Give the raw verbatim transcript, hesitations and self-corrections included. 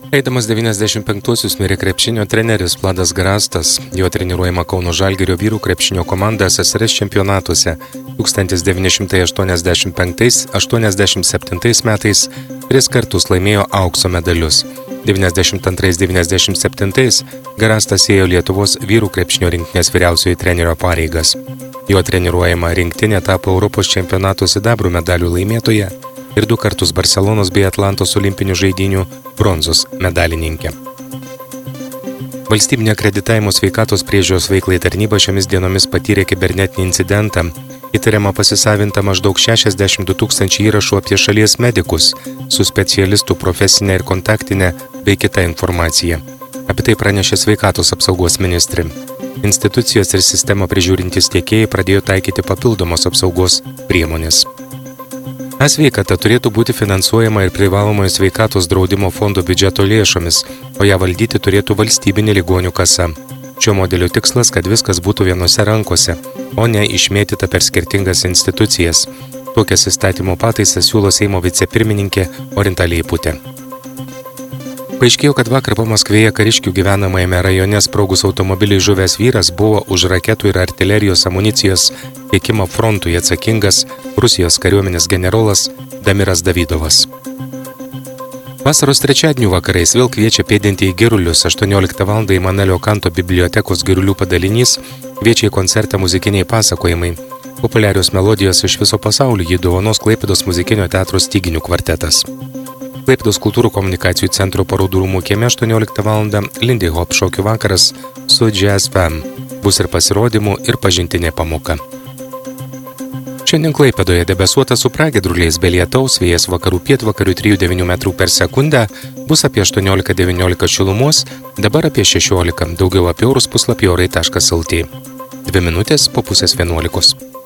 Eidamas devyniasdešimt penktuosius mirė krepšinio treneris Vladas Garastas. Jo treniruojama Kauno Žalgirio vyrų krepšinio komanda S S R S čempionatuose tūkstantis devyni šimtai aštuoniasdešimt penktais - aštuoniasdešimt septintais metais tris kartus laimėjo aukso medalius. devyniasdešimt antrais - devyniasdešimt septintais Garastas ėjo Lietuvos vyrų krepšinio rinktinės vyriausiojo trenerio pareigas. Jo treniruojama rinktinė tapo Europos čempionato sidabrų medalių laimėtoja ir du kartus Barselonos bei Atlantos olimpinių žaidynių bronzos medalininkė. Valstybinė akreditavimo sveikatos priežiūros veiklai tarnyba šiomis dienomis patyrė kibernetinį incidentą. Įtariama pasisavinta maždaug šešiasdešimt du tūkstančiai įrašų apie šalies medikus su specialistų profesinė ir kontaktinė bei kita informacija. Apie tai pranešė sveikatos apsaugos ministrė. Institucijos ir sistemą prižiūrintys tiekėjai pradėjo taikyti papildomos apsaugos priemonės. E-sveikata turėtų būti finansuojama ir privalomojo sveikatos draudimo fondo biudžeto lėšomis, o ją valdyti turėtų valstybinė ligonių kasa. Šio modelio tikslas, kad viskas būtų vienose rankose, o ne išmėtyta per skirtingas institucijas. Tokias įstatymo pataisas siūlo Seimo vicepirmininkė Orinta Leiputė. Paaiškėjo, kad vakar Pamaskvėje Kariškių gyvenamajame rajone sprogus automobiliui žuvęs vyras buvo už raketų ir artilerijos amunicijos tiekimą frontui atsakingas Rusijos kariuomenės generolas Damiras Davidovas. Vasaros trečiadienių vakarais vėl kviečia pėdinti į Girulius. aštuonioliktą valandą Imanelio Kanto bibliotekos Girulių padalinys kviečia į koncertą muzikiniai pasakojimai. Populiarios melodijos iš viso pasaulio jį dovanos Klaipėdos muzikinio teatro Styginių kvartetas. Klaipėdos kultūrų komunikacijų centro parodų rūmų kieme aštuonioliktą valandą Lindy Hop šokių vakaras su Jazz Fam. Bus ir pasirodymų, ir pažintinė pamoka. Šiandien Klaipėdoje debesuota su pragiedruliais be lietaus, vėjas vakarų pietvakarių trijų devynių metrų per sekundę, bus apie aštuoniolika devyniolika šilumos, dabar apie šešiolika, daugiau apie orus puslapį orai taškas lt. Dvi minutės po pusės vienuolikos.